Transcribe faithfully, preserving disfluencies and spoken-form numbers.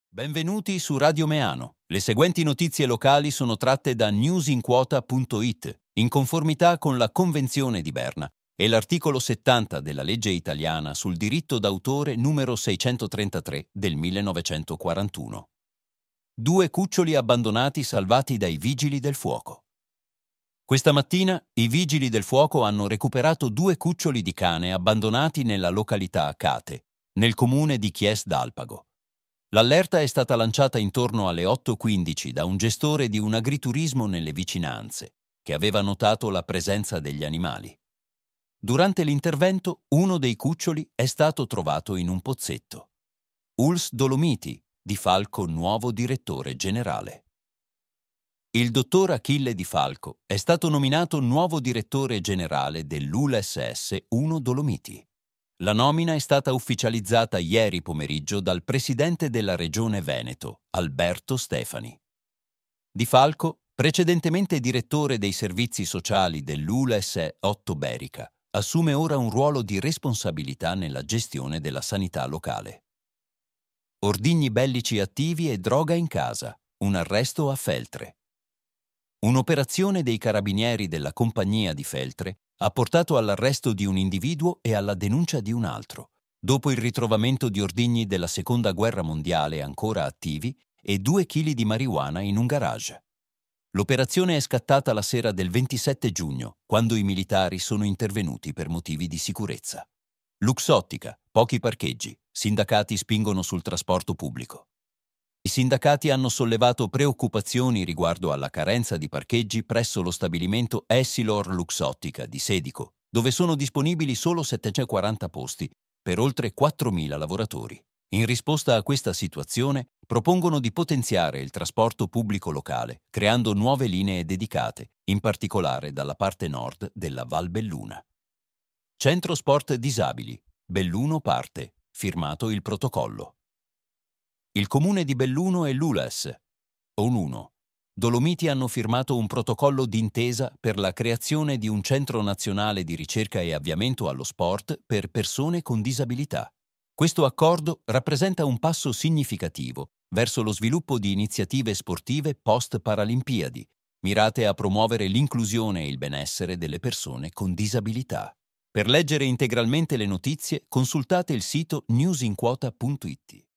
Benvenuti su Radio Meano. Le seguenti notizie locali sono tratte da newsinquota punto it, in conformità con la Convenzione di Berna e l'articolo settanta della legge italiana sul diritto d'autore numero seicentotrentatré del millenovecentoquarantuno. Due cuccioli abbandonati salvati dai Vigili del Fuoco. Questa mattina i Vigili del Fuoco hanno recuperato due cuccioli di cane abbandonati nella località Cate, nel comune di Chies d'Alpago. L'allerta è stata lanciata intorno alle otto e quindici da un gestore di un agriturismo nelle vicinanze, che aveva notato la presenza degli animali. Durante l'intervento, uno dei cuccioli è stato trovato in un pozzetto. Uls Dolomiti, Di Falco nuovo direttore generale. Il dottor Achille Di Falco è stato nominato nuovo direttore generale dell'U L S S uno Dolomiti. La nomina è stata ufficializzata ieri pomeriggio dal presidente della Regione Veneto, Alberto Stefani. Di Falco, precedentemente direttore dei servizi sociali dell'U L S otto Berica, assume ora un ruolo di responsabilità nella gestione della sanità locale. Ordigni bellici attivi e droga in casa, un arresto a Feltre. Un'operazione dei carabinieri della compagnia di Feltre ha portato all'arresto di un individuo e alla denuncia di un altro, dopo il ritrovamento di ordigni della Seconda Guerra Mondiale ancora attivi e due chili di marijuana in un garage. L'operazione è scattata la sera del ventisette giugno, quando i militari sono intervenuti per motivi di sicurezza. Luxottica, pochi parcheggi, sindacati spingono sul trasporto pubblico. I sindacati hanno sollevato preoccupazioni riguardo alla carenza di parcheggi presso lo stabilimento Essilor Luxottica di Sedico, dove sono disponibili solo settecentoquaranta posti per oltre quattromila lavoratori. In risposta a questa situazione, propongono di potenziare il trasporto pubblico locale, creando nuove linee dedicate, in particolare dalla parte nord della Val Belluna. Centro Sport Disabili, Belluno parte, firmato il protocollo. Il comune di Belluno e l'U L S, O N uno, Dolomiti hanno firmato un protocollo d'intesa per la creazione di un centro nazionale di ricerca e avviamento allo sport per persone con disabilità. Questo accordo rappresenta un passo significativo verso lo sviluppo di iniziative sportive post-Paralimpiadi, mirate a promuovere l'inclusione e il benessere delle persone con disabilità. Per leggere integralmente le notizie, consultate il sito newsinquota punto it.